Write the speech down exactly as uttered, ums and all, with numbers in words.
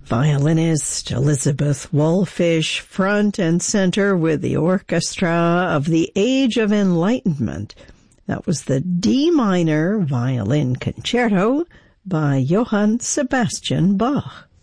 Violinist Elizabeth Wallfisch, front and center with the orchestra of the Age of Enlightenment. That was the D minor violin concerto by Johann Sebastian Bach.